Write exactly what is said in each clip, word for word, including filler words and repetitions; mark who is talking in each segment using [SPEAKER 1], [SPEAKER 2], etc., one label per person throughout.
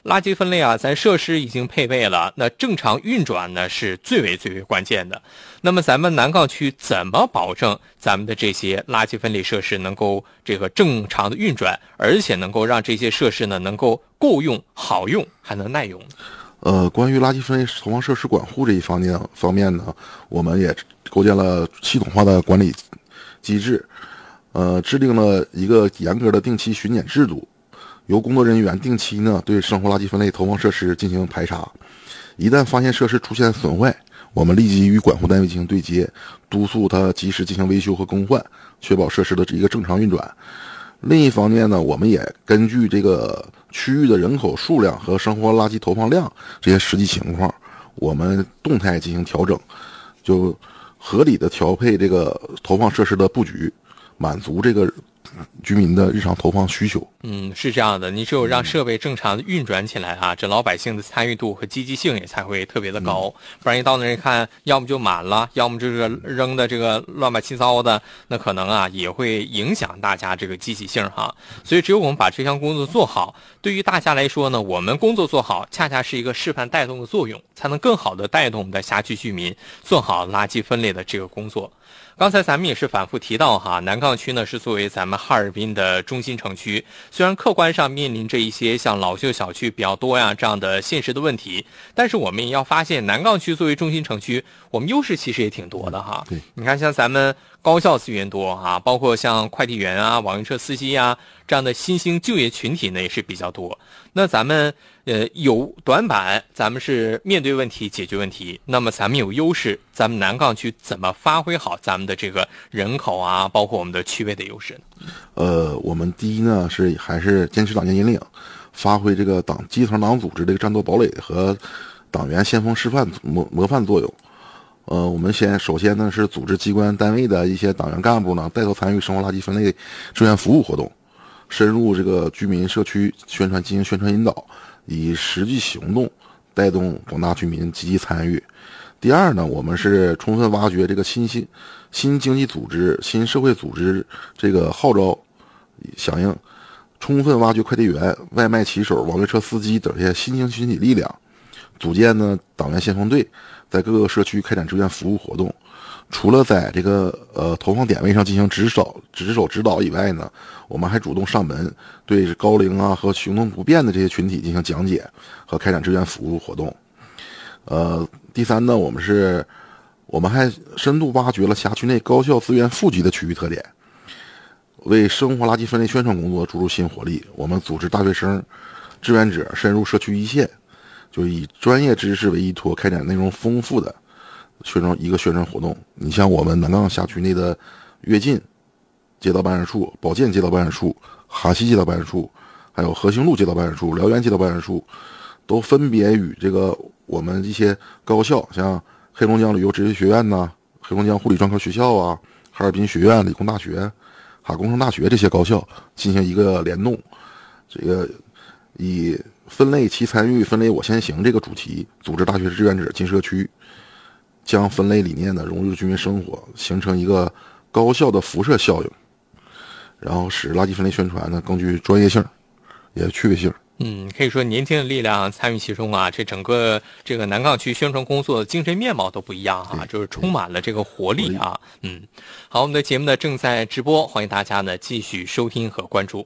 [SPEAKER 1] 垃圾分类啊，咱设施已经配备了，那正常运转呢是最为最为关键的。那么咱们南岗区怎么保证咱们的这些垃圾分类设施能够这个正常的运转，而且能够让这些设施呢能够够用、好用，还能耐用呢？
[SPEAKER 2] 呃，关于垃圾分类投放设施管护这一方面方面呢，我们也构建了系统化的管理机制，呃，制定了一个严格的定期巡检制度，由工作人员定期呢对生活垃圾分类投放设施进行排查，一旦发现设施出现损坏，我们立即与管护单位进行对接，督促他及时进行维修和更换，确保设施的一个正常运转。另一方面呢，我们也根据这个区域的人口数量和生活垃圾投放量这些实际情况，我们动态进行调整，就合理的调配这个投放设施的布局，满足这个居民的日常投放需求。
[SPEAKER 1] 嗯，是这样的，你只有让设备正常的运转起来啊，这老百姓的参与度和积极性也才会特别的高，嗯、不然一到那儿一看，要么就满了，要么就是扔的这个乱八七糟的，那可能啊也会影响大家这个积极性哈。所以只有我们把这项工作做好，对于大家来说呢，我们工作做好，恰恰是一个示范带动的作用，才能更好的带动我们的辖区居民做好垃圾分类的这个工作。刚才咱们也是反复提到哈，南岗区呢是作为咱们哈尔滨的中心城区，虽然客观上面临着一些像老旧小区比较多呀这样的现实的问题，但是我们也要发现南岗区作为中心城区，我们优势其实也挺多的哈。
[SPEAKER 2] 对，
[SPEAKER 1] 你看像咱们高校资源多啊，包括像快递员啊、网约车司机啊这样的新兴就业群体呢也是比较多。那咱们呃有短板，咱们是面对问题解决问题，那么咱们有优势，咱们南岗区怎么发挥好咱们的这个人口啊，包括我们的区位的优势呢？
[SPEAKER 2] 呃，我们第一呢是还是坚持党建引领，发挥这个党基层党组织这个战斗堡垒和党员先锋示范模模范作用。呃，我们先首先呢是组织机关单位的一些党员干部呢带头参与生活垃圾分类志愿服务活动，深入这个居民社区宣传进行宣传引导，以实际行动带动广大居民积极参与。第二呢，我们是充分挖掘这个新兴新经济组织、新社会组织这个号召响应，充分挖掘快递员、外卖骑手、网约车司机等这些新兴群体力量，组建呢党员先锋队，在各个社区开展志愿服务活动。除了在这个呃投放点位上进行指导、指手指导以外呢，我们还主动上门对高龄啊和行动不便的这些群体进行讲解和开展志愿服务活动。呃，第三呢，我们是，我们还深度挖掘了辖区内高校资源富集的区域特点，为生活垃圾分类宣传工作注入新活力。我们组织大学生、志愿者深入社区一线，就以专业知识为依托，开展内容丰富的宣传一个宣传活动。你像我们南岗辖区内的跃进街道办事处、保健街道办事处、哈西街道办事处，还有和兴路街道办事处、辽源街道办事处，都分别与这个我们一些高校，像黑龙江旅游职业学院呐、黑龙江护理专科学校啊、哈尔滨学院、理工大学、哈工程大学这些高校进行一个联动，这个以分类其参与、分类我先行这个主题，组织大学志愿者进社区，将分类理念呢融入居民生活，形成一个高效的辐射效应，然后使垃圾分类宣传呢更具专业性，也趣味性。
[SPEAKER 1] 嗯，可以说年轻的力量参与其中啊，这整个这个南岗区宣传工作的精神面貌都不一样啊，就是充满了这个活力啊。嗯，好，我们的节目呢正在直播，欢迎大家呢继续收听和关注。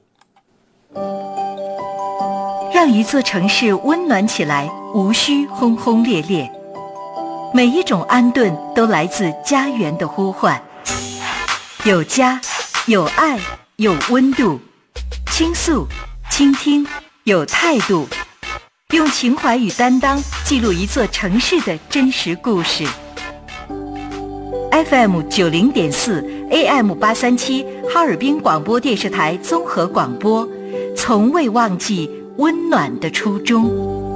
[SPEAKER 3] 让一座城市温暖起来，无需轰轰烈烈。每一种安顿都来自家园的呼唤，有家，有爱，有温度，倾诉，倾听，有态度，用情怀与担当记录一座城市的真实故事。F M 九零点四 A M 八三七哈尔滨广播电视台综合广播，从未忘记温暖的初衷。